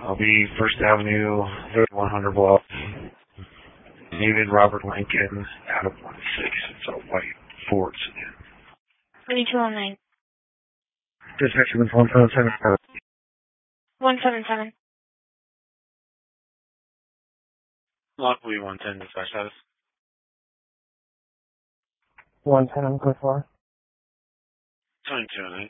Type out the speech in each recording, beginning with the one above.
I'll be First Avenue, 3100 block. David Robert Lincoln, out of 16. It's a white Ford sedan. 3209. Dispatch with 177. 177. Lockley 110, dispatch status. 110 on code 4. 2209.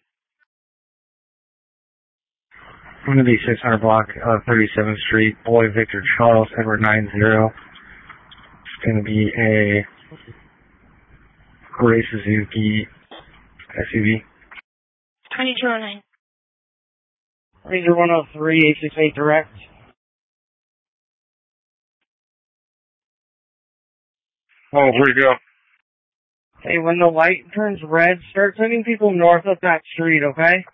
I'm going to be 600 block, 37th Street, Boy Victor Charles, Edward 90. It's going to be a gray Suzuki SUV. 2209. Ranger 103, 868 direct. Oh, where'd you go? Hey, when the light turns red, start sending people north up that street, okay?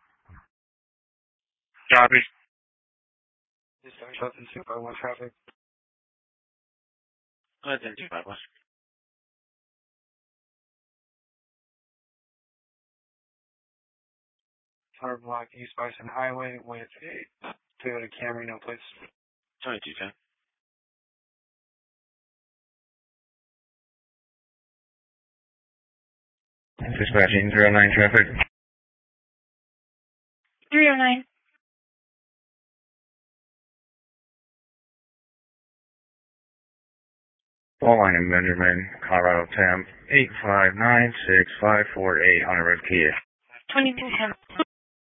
Copy. Dispatch up in 251 traffic. 1025 West. Hard block East Bison Highway with a Toyota Camry, no place. 2210. Dispatching 09 traffic. 309. Full line in Benjamin, Colorado temp 8596548 on a red Kia. 2210.